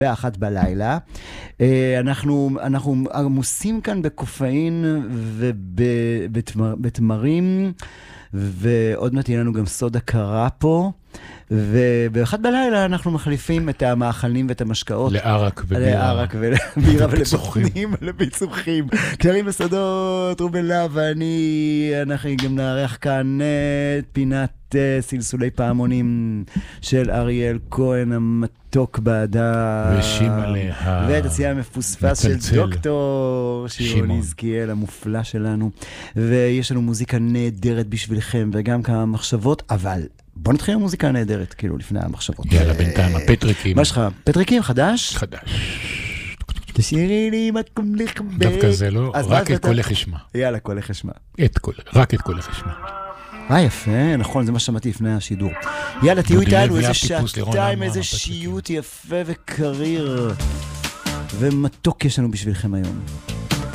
באחת בלילה. אנחנו עמוסים כאן בקופאין ובתמרים, ועוד מעט יהיה לנו גם סודה קרה פה, ובאחת בלילה אנחנו מחליפים את המאכלים ואת המשקאות. לערק ובירה. לערק ובירה ולבחונים ולפיצוחים. קשרים בסודות, רובן להב אנחנו גם נארח כאן את פינת סלסולי פעמונים של אריאל כהן המתוק באדם. ושימלה ואת הצייה המפוספס של דוקטור שירון יזקיאל המופלא שלנו. ויש לנו מוזיקה נהדרת בשבילכם וגם כמה מחשבות, אבל בוא נתחיל עם מוזיקה נהדרת, כאילו לפני המחשבות. יאללה, בינתיים הפטריקים. מה שלך? פטריקים חדש? חדש. תשאירי לי מקום לחבק. דווקא זה לא, רק את קולך אשמע. יאללה, קולך אשמע. רק את קולך אשמע. יפה, נכון, זה מה שמעתי לפני השידור. יאללה, תהיו איתנו איזה שעתיים, איזה שיוט יפה וקריר ומתוק יש לנו בשבילכם היום.